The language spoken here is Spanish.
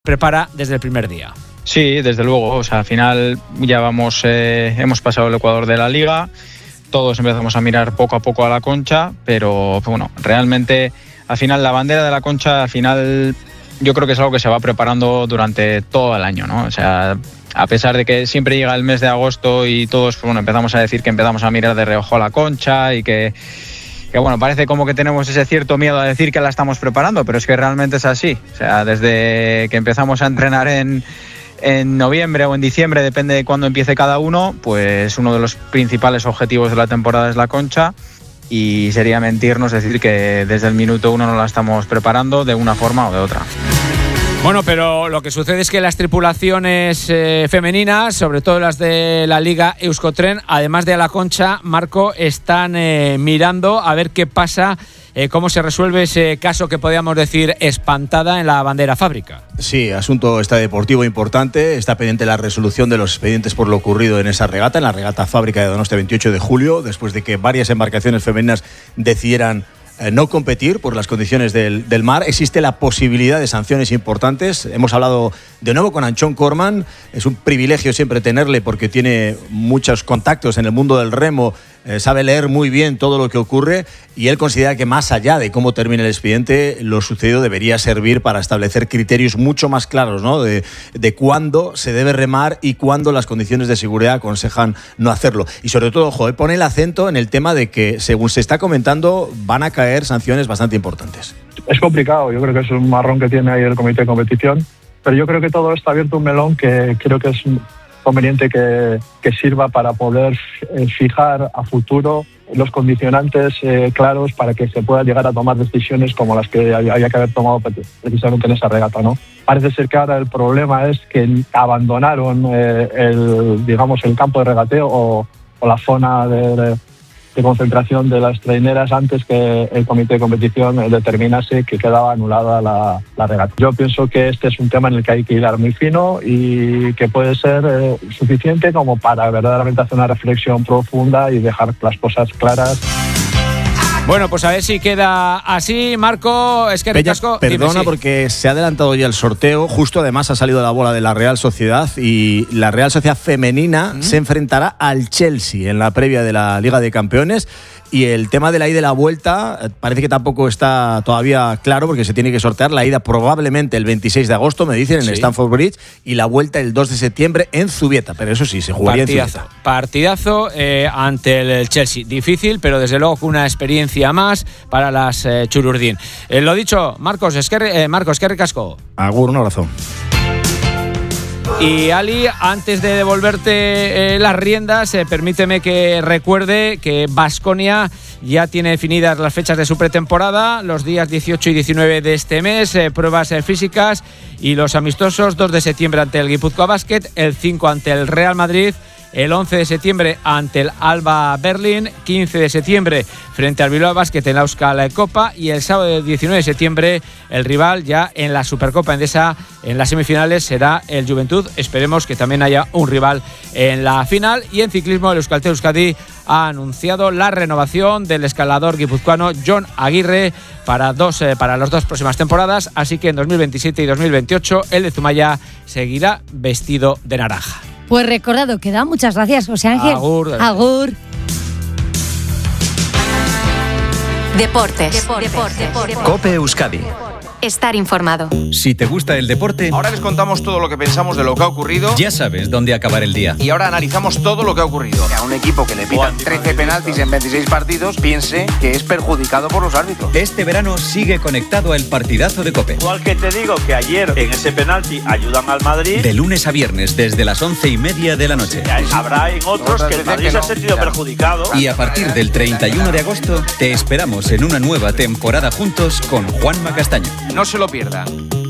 prepara desde el primer día. Sí, desde luego, o sea, al final ya hemos pasado el Ecuador de la Liga, todos empezamos a mirar poco a poco a la Concha, pero bueno, realmente al final la bandera de la Concha, al final yo creo que es algo que se va preparando durante todo el año, ¿no? O sea, a pesar de que siempre llega el mes de agosto y todos, bueno, empezamos a decir que empezamos a mirar de reojo a la Concha y que bueno, parece como que tenemos ese cierto miedo a decir que la estamos preparando, pero es que realmente es así. O sea, desde que empezamos a entrenar en noviembre o en diciembre, depende de cuándo empiece cada uno, pues uno de los principales objetivos de la temporada es la Concha, y sería mentirnos decir que desde el minuto 1 no la estamos preparando de una forma o de otra. Bueno, pero lo que sucede es que las tripulaciones femeninas, sobre todo las de la Liga Euskotren, además de a la Concha, Marco, están mirando a ver qué pasa, cómo se resuelve ese caso que podríamos decir espantada en la bandera Fábrica. Sí, asunto deportivo importante. Está pendiente la resolución de los expedientes por lo ocurrido en esa regata, en la regata Fábrica de Donostia 28 de julio, después de que varias embarcaciones femeninas decidieran no competir por las condiciones del mar. Existe la posibilidad de sanciones importantes. Hemos hablado de nuevo con Anchón Corman. Es un privilegio siempre tenerle porque tiene muchos contactos en el mundo del remo, sabe leer muy bien todo lo que ocurre, y él considera que más allá de cómo termine el expediente, lo sucedido debería servir para establecer criterios mucho más claros, ¿no? de cuándo se debe remar y cuándo las condiciones de seguridad aconsejan no hacerlo. Y sobre todo, pone el acento en el tema de que, según se está comentando, van a caer sanciones bastante importantes. Es complicado, yo creo que es un marrón que tiene ahí el comité de competición, pero yo creo que todo está abierto un melón que creo que es conveniente que sirva para poder fijar a futuro los condicionantes claros para que se pueda llegar a tomar decisiones como las que había que haber tomado precisamente en esa regata, ¿no? Parece ser que ahora el problema es que abandonaron el campo de regateo o la zona de concentración de las traineras antes que el comité de competición determinase que quedaba anulada la regata. Yo pienso que este es un tema en el que hay que hilar muy fino y que puede ser suficiente como para verdaderamente hacer una reflexión profunda y dejar las cosas claras. Bueno, pues a ver si queda así. Marco, es que Ricasco, perdona, porque se ha adelantado ya el sorteo. Justo además ha salido la bola de la Real Sociedad, y la Real Sociedad femenina se enfrentará al Chelsea en la previa de la Liga de Campeones. Y el tema de la ida y la vuelta parece que tampoco está todavía claro, porque se tiene que sortear la ida probablemente el 26 de agosto, me dicen, en Stamford Bridge, y la vuelta el 2 de septiembre en Zubieta. Pero eso sí, se jugaría en Zubieta. Partidazo ante el Chelsea. Difícil, pero desde luego con una experiencia más para las Chururdín. Lo dicho, Marcos, es que ricasco. Agur, un abrazo. Y Ali, antes de devolverte las riendas, permíteme que recuerde que Baskonia ya tiene definidas las fechas de su pretemporada, los días 18 y 19 de este mes, pruebas físicas y los amistosos, 2 de septiembre ante el Guipúzcoa Basket, el 5 ante el Real Madrid, el 11 de septiembre ante el Alba Berlín, 15 de septiembre frente al Bilbao Basket en la Euskal Copa, y el sábado 19 de septiembre el rival ya en la Supercopa Endesa en las semifinales será el Juventud. Esperemos que también haya un rival en la final. Y en ciclismo el Euskaltel Euskadi ha anunciado la renovación del escalador guipuzcoano Jon Aguirre para las 2 próximas temporadas, así que en 2027 y 2028 el de Zumaya seguirá vestido de naranja. Pues recordado queda. Muchas gracias, José Ángel. Agur. Deportes. COPE Euskadi. Estar informado. Si te gusta el deporte, ahora les contamos todo lo que pensamos de lo que ha ocurrido. Ya sabes dónde acabar el día. Y ahora analizamos todo lo que ha ocurrido. Que a un equipo que le pitan 13 penaltis en 26 partidos piense que es perjudicado por los árbitros. Este verano sigue conectado al partidazo de COPE. Igual que te digo que ayer en ese penalti ayudan al Madrid. De lunes a viernes desde las 11:30 de la noche. Habrá en otros que el Madrid se ha sentido perjudicado. Y a partir del 31 de agosto te esperamos en una nueva temporada juntos con Juanma Castaño. No se lo pierdan.